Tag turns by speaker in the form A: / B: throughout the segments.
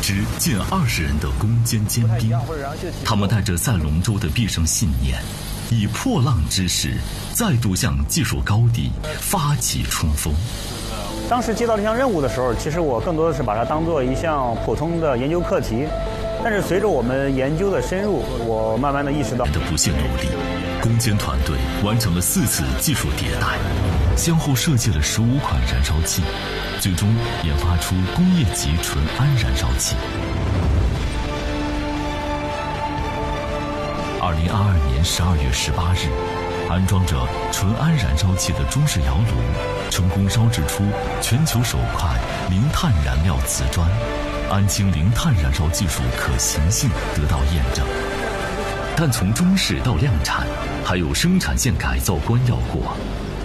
A: 支近20人的攻坚尖兵，他们带着在龙舟的必胜信念，以破浪之势再度向技术高地发起冲锋。
B: 当时接到这项任务的时候，其实我更多的是把它当做一项普通的研究课题。但是随着我们研究的深入，我慢慢的意识到，
A: 的不懈努力，攻坚团队完成了4次技术迭代，先后设计了15款燃烧器，最终研发出工业级纯氨燃烧器。2022年12月18日，安装着纯氨燃烧器的中式窑炉成功烧制出全球首块零碳燃料瓷砖，氨氢零碳燃烧技术可行性得到验证。但从中试到量产，还有生产线改造关要过。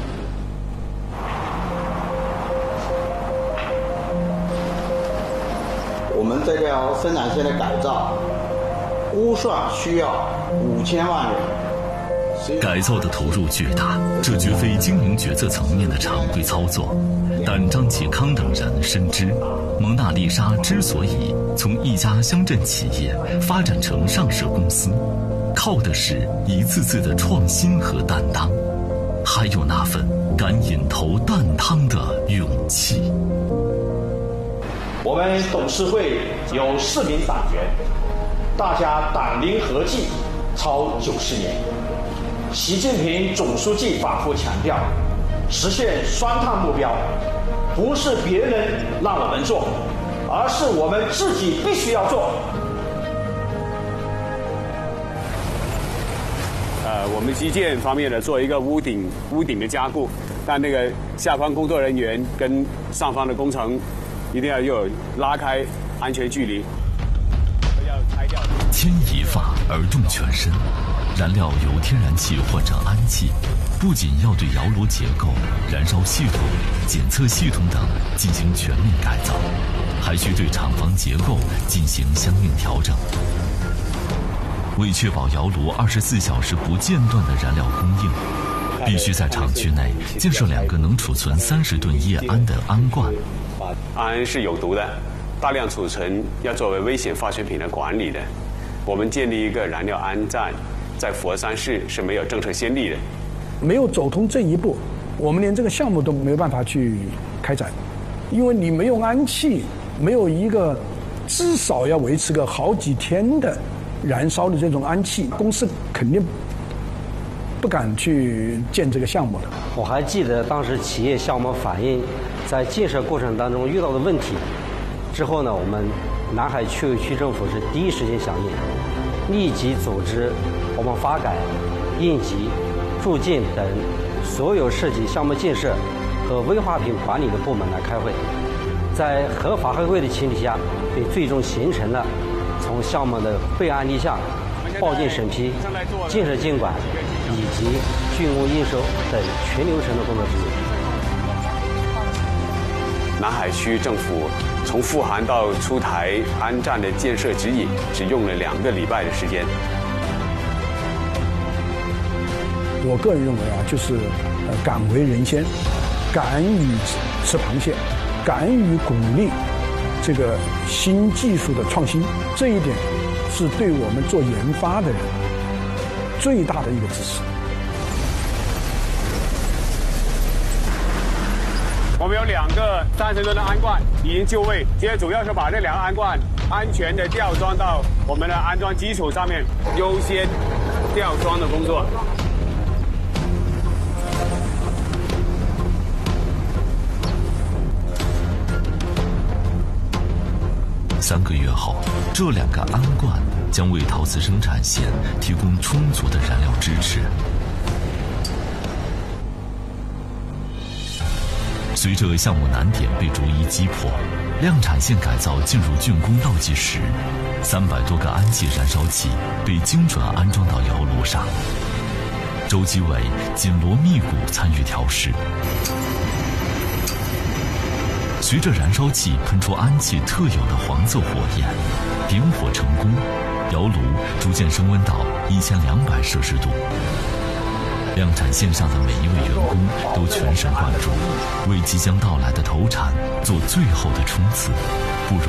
C: 我们这条生产线的改造，估算需要5000万元。
A: 改造的投入巨大，这绝非经营决策层面的常规操作。但张启康等人深知，蒙娜丽莎之所以从一家乡镇企业发展成上市公司，靠的是一次次的创新和担当，还有那份敢引头断汤的勇气。
D: 我们董事会有4名党员，大家党龄合计超90年。习近平总书记反复强调，实现双碳目标，不是别人让我们做，而是我们自己必须要做。
E: 我们基建方面呢，做一个屋顶的加固，但那个下方工作人员跟上方的工程一定要有拉开安全距离。要拆掉。
A: 牵一发而动全身。燃料由天然气换成氨气，不仅要对窑炉结构、燃烧系统、检测系统等进行全面改造，还需对厂房结构进行相应调整。为确保窑炉24小时不间断的燃料供应，必须在厂区内建设2个能储存30吨液氨的氨罐。
E: 氨是有毒的，大量储存要作为危险化学品的管理的。我们建立一个燃料氨站，在佛山市是没有政策先例的，
F: 没有走通这一步，我们连这个项目都没有办法去开展，因为你没有氨气，没有一个至少要维持个好几天的燃烧的这种氨气，公司肯定不敢去建这个项目的。
G: 我还记得当时企业向我们反映，在建设过程当中遇到的问题，之后呢，我们南海区委区政府是第一时间响应，立即组织我们发改、应急、住建等所有涉及项目建设和危化品管理的部门来开会，在合法开会的前提下，对最终形成了从项目的备案立项、报建审批、建设监管以及竣工应收等全流程的工作指引。
E: 南海区政府从复函到出台氨站的建设指引，只用了2个礼拜的时间。
F: 我个人认为啊，就是敢为人先，敢于吃螃蟹，敢于鼓励这个新技术的创新，这一点是对我们做研发的人最大的一个支持。
E: 我们有2个30吨的氨罐已经就位，现在主要是把这2个氨罐安全的吊装到我们的安装基础上面，优先吊装的工作。
A: 3个月后，这2个氨罐将为陶瓷生产线提供充足的燃料支持。随着项目难点被逐一击破，量产线改造进入竣工倒计时，300多个氨气燃烧器被精准安装到窑炉上。周基伟紧锣密鼓参与调试。随着燃烧器喷出氨气特有的黄色火焰，点火成功，窑炉逐渐升温到1200摄氏度。量产线上的每一位员工都全神贯注，为即将到来的投产做最后的冲刺，不容